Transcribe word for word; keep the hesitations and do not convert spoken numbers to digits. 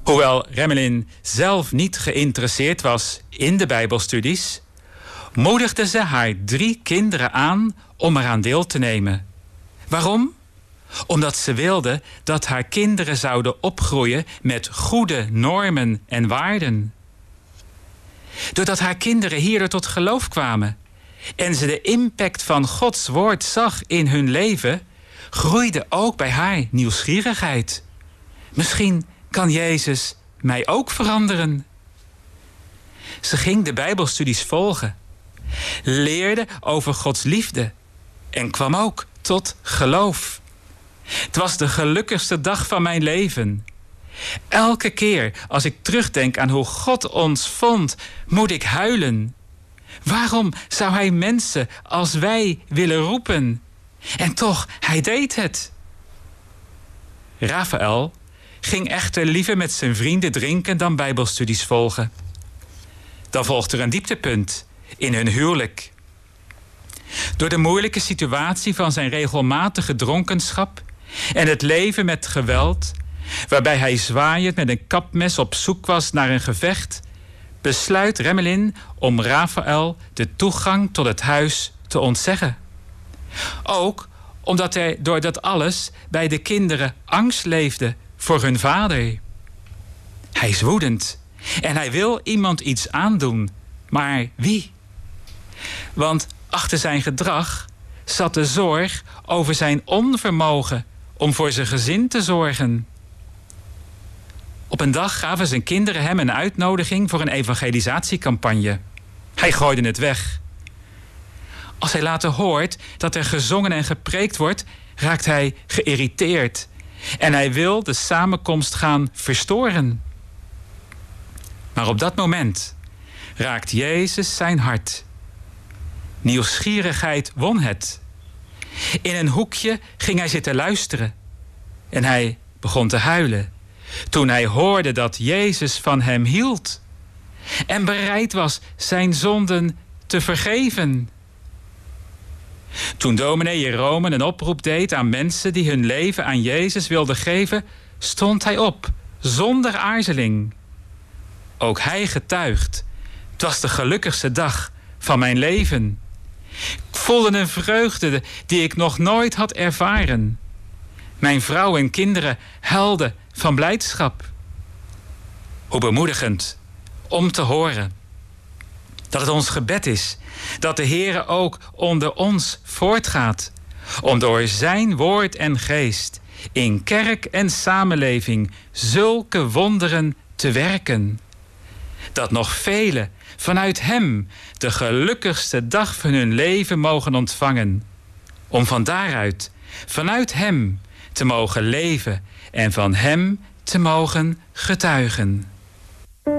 Hoewel Remmelin zelf niet geïnteresseerd was in de Bijbelstudies, moedigde ze haar drie kinderen aan om eraan deel te nemen. Waarom? Omdat ze wilde dat haar kinderen zouden opgroeien met goede normen en waarden. Doordat haar kinderen hierdoor tot geloof kwamen en ze de impact van Gods woord zag in hun leven, groeide ook bij haar nieuwsgierigheid. Misschien kan Jezus mij ook veranderen. Ze ging de Bijbelstudies volgen, leerde over Gods liefde en kwam ook tot geloof. Het was de gelukkigste dag van mijn leven. Elke keer als ik terugdenk aan hoe God ons vond, moet ik huilen. Waarom zou hij mensen als wij willen roepen? En toch, hij deed het. Raphaël ging echter liever met zijn vrienden drinken dan Bijbelstudies volgen. Dan volgt er een dieptepunt in hun huwelijk. Door de moeilijke situatie van zijn regelmatige dronkenschap en het leven met geweld, waarbij hij zwaaiend met een kapmes op zoek was naar een gevecht, besluit Remmelin om Raphaël de toegang tot het huis te ontzeggen. Ook omdat er door dat alles bij de kinderen angst leefde voor hun vader. Hij is woedend en hij wil iemand iets aandoen. Maar wie? Want achter zijn gedrag zat de zorg over zijn onvermogen om voor zijn gezin te zorgen. Op een dag gaven zijn kinderen hem een uitnodiging voor een evangelisatiecampagne. Hij gooide het weg. Als hij later hoort dat er gezongen en gepreekt wordt, raakt hij geïrriteerd. En hij wil de samenkomst gaan verstoren. Maar op dat moment raakt Jezus zijn hart. Nieuwsgierigheid won het. In een hoekje ging hij zitten luisteren. En hij begon te huilen toen hij hoorde dat Jezus van hem hield en bereid was zijn zonden te vergeven. Toen dominee Jerome een oproep deed aan mensen die hun leven aan Jezus wilden geven, stond hij op, zonder aarzeling. Ook hij getuigt: het was de gelukkigste dag van mijn leven. Ik voelde een vreugde die ik nog nooit had ervaren. Mijn vrouw en kinderen huilden van blijdschap. Hoe bemoedigend om te horen dat het ons gebed is dat de Heere ook onder ons voortgaat om door zijn woord en geest in kerk en samenleving zulke wonderen te werken, dat nog velen vanuit hem de gelukkigste dag van hun leven mogen ontvangen, om van daaruit, vanuit hem, te mogen leven en van hem te mogen getuigen.